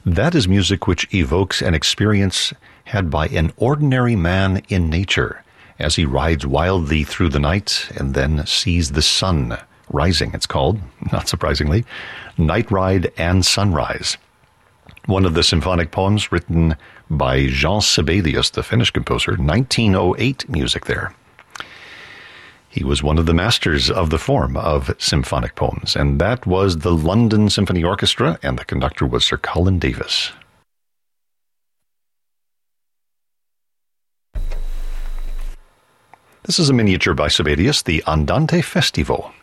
That is music which evokes an experience had by an ordinary man in nature as he rides wildly through the night and then sees the sun rising. It's called, not surprisingly, Night Ride and Sunrise. One of the symphonic poems written by Jean Sibelius, the Finnish composer, 1908 music there. He was one of the masters of the form of symphonic poems, and that was the London Symphony Orchestra, and the conductor was Sir Colin Davis. This is a miniature by Sibelius, the Andante Festivo.